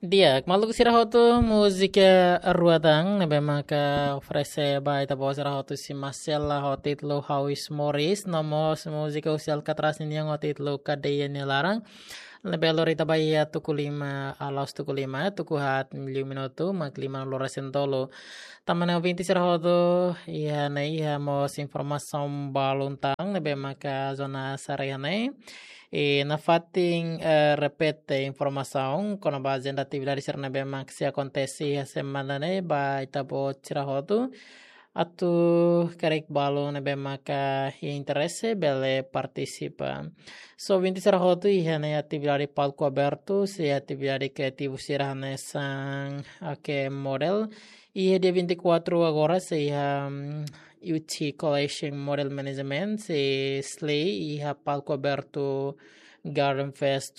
Dia, malu sira hotu musika ruatang nebe maka frese ba ita bawa sira hotu si Marcella hotit lo Hawis Morris nomo musika usial katras ini yang hotit lo kadeya larang nebe lorita ba iya tuku lima alas tuku lima tuku hat miliu minuto mak lima lora sentolo tamane vinti sira hotu iya na iya mos informação baluntang nebe maka zona sarayane. E na fating repete informação com a base da atividade ser na bema que se acontece a semana né ba itabo tirahoto atu karek balo na bema ka interesse bele participa so 20 tirahoto e né atividade palco aberto se atividade criativo será nessa que model e dia 24 agora se UT Collection Model Management se SLAY e palco aberto Garden Fest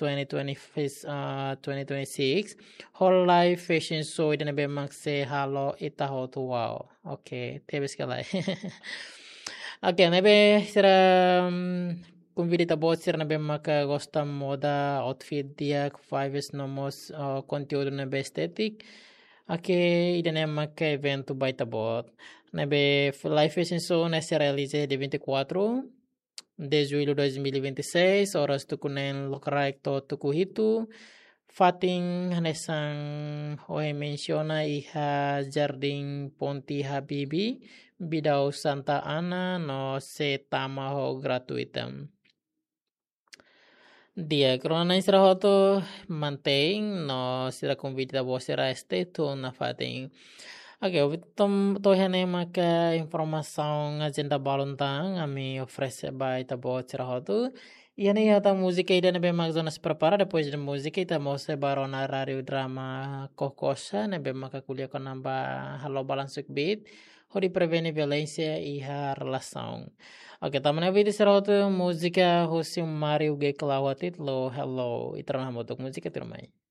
2026 Whole Life Fashion Show dan memang se halo itaho tu wow. Oke, tebe sekali. Oke, nebe sira convite a bot na bem maka gosta moda outfit dia five nomos conteúdo nebe estetik. Oke, ida maka evento baita bot. Nebe live fashion show na se realize de 24 de julho de 2026, horas tukunen lokarai to tukuhitu. Fating hanesang oe menciona iha Jardim Ponti Habibi, Bidau Santa Ana no se tama ho gratuitam. Dia corona isra hoto mantém no sira convite da vossa este to na fating. Oke, to hene maka informação agenda balontang ami oferece by tabo tirahotu. E ani ata música ida nebe mag zonas prepara depois da música ita mo se barona radio drama kokosa nebe maka kuliah con namba halo balansuk beat. Hori preveni violência e a relação. Oke, tamane vídeo tirahotu música hosi Mario Ge Klawatit lo hello. Itra na motok música tirmai.